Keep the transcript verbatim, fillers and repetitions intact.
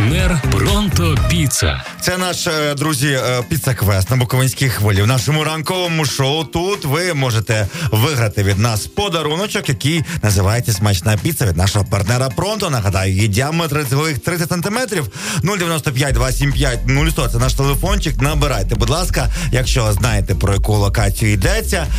Партнер Пронто Піца. Це наш, друзі, піца-квест на Буковинській хвилі. В нашому ранковому шоу тут ви можете виграти від нас подаруночок, який називається «Смачна піца» від нашого партнера Пронто. Нагадаю, її діаметр тридцять сантиметрів. нуль дев'яносто п'ять двадцять сімдесят п'ять нуль сто. Це наш телефончик. Набирайте, будь ласка, якщо знаєте, про яку локацію йдеться.